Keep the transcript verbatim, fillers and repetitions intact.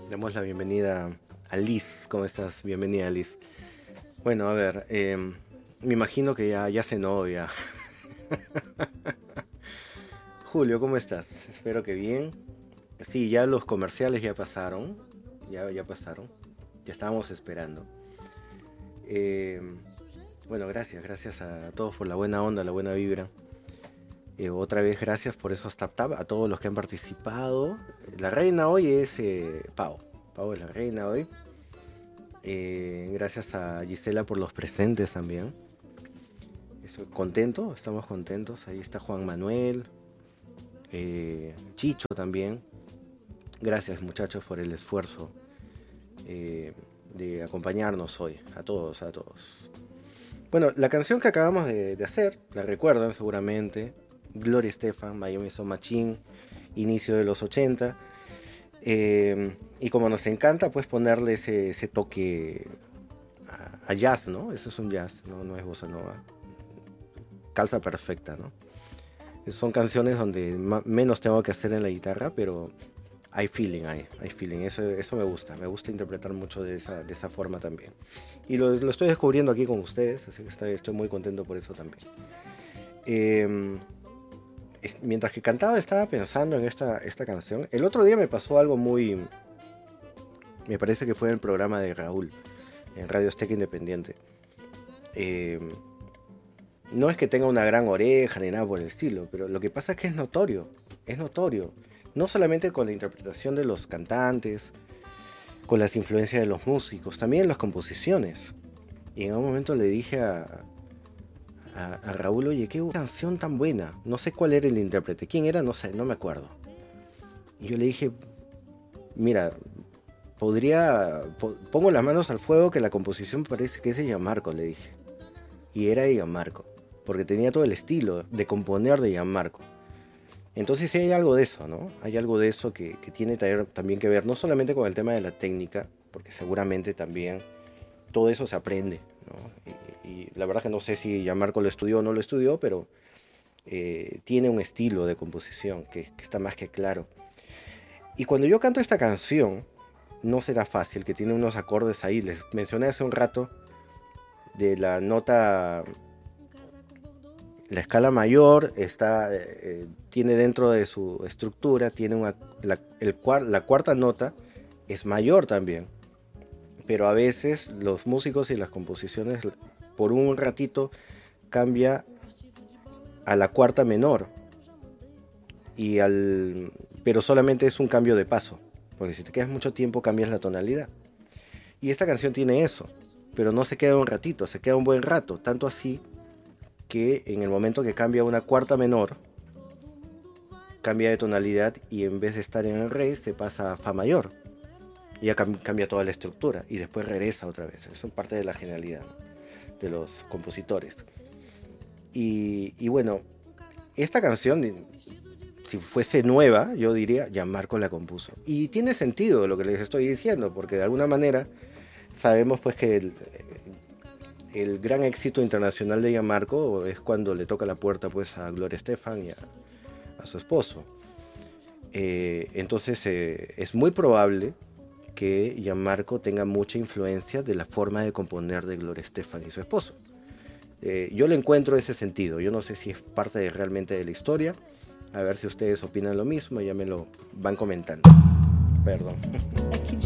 Damos la bienvenida a Liz. ¿Cómo estás? Bienvenida, Liz. Bueno, a ver, eh, me imagino que ya, ya cenó ya. Julio, ¿cómo estás? Espero que bien. Sí, ya los comerciales ya pasaron. Ya, ya pasaron. Ya estábamos esperando. Eh, bueno, gracias, gracias a todos por la buena onda, la buena vibra. Eh, otra vez gracias por esos tap tap a todos los que han participado. La reina hoy es eh, Pau. Pau es la reina hoy. Eh, gracias a Gisela por los presentes también. Estoy contento, estamos contentos. Ahí está Juan Manuel, eh, Chicho también. Gracias muchachos por el esfuerzo eh, de acompañarnos hoy. A todos, a todos. Bueno, la canción que acabamos de, de hacer, la recuerdan seguramente. Gloria Estefan, Miami Sound Machine, inicio de los ochenta. Eh, y como nos encanta, pues ponerle ese, ese toque a, a jazz, ¿no? Eso es un jazz, no, no es bossa nova. Calza perfecta, ¿no? Son canciones donde ma- menos tengo que hacer en la guitarra, pero hay feeling, hay, hay feeling. Eso, eso me gusta, me gusta interpretar mucho de esa, de esa forma también. Y lo, lo estoy descubriendo aquí con ustedes, así que estoy, estoy muy contento por eso también. Eh, es- mientras que cantaba estaba pensando en esta, esta canción. El otro día me pasó algo muy... Me parece que fue en el programa de Raúl, en Radio Azteca Independiente. Eh, no es que tenga una gran oreja ni nada por el estilo, pero lo que pasa es que es notorio, es notorio. No solamente con la interpretación de los cantantes, con las influencias de los músicos, también en las composiciones. Y en un momento le dije a, a, a Raúl, oye, qué canción tan buena. No sé cuál era el intérprete, quién era, no sé, no me acuerdo. Y yo le dije, mira, podría, po- pongo las manos al fuego que la composición parece que es de Gianmarco, le dije. Y era de Gianmarco, porque tenía todo el estilo de componer de Gianmarco. Entonces sí hay algo de eso, ¿no? Hay algo de eso que, que tiene taller- también que ver, no solamente con el tema de la técnica, porque seguramente también todo eso se aprende, ¿no? Y, y la verdad que no sé si Gianmarco lo estudió o no lo estudió, pero eh, tiene un estilo de composición que, que está más que claro. Y cuando yo canto esta canción, no será fácil, que tiene unos acordes ahí, les mencioné hace un rato de la nota, la escala mayor, está, eh, tiene dentro de su estructura, tiene una, la, el cuar, la cuarta nota es mayor también, pero a veces los músicos y las composiciones por un ratito cambia a la cuarta menor, y al, pero solamente es un cambio de paso, porque si te quedas mucho tiempo cambias la tonalidad. Y esta canción tiene eso, pero no se queda un ratito, se queda un buen rato, tanto así que en el momento que cambia a una cuarta menor, cambia de tonalidad y en vez de estar en el re se pasa a fa mayor. Y ya cam- cambia toda la estructura y después regresa otra vez. Eso es parte de la genialidad, ¿no?, de los compositores. Y, y bueno, esta canción, si fuese nueva, yo diría, Gianmarco la compuso. Y tiene sentido lo que les estoy diciendo, porque de alguna manera sabemos pues que el, el gran éxito internacional de Gianmarco es cuando le toca la puerta pues a Gloria Estefan y a, a su esposo. Eh, entonces eh, es muy probable que Gianmarco tenga mucha influencia de la forma de componer de Gloria Estefan y su esposo. Eh, yo le encuentro ese sentido, yo no sé si es parte de, realmente de la historia, a ver si ustedes opinan lo mismo, ya me lo van comentando. Perdón.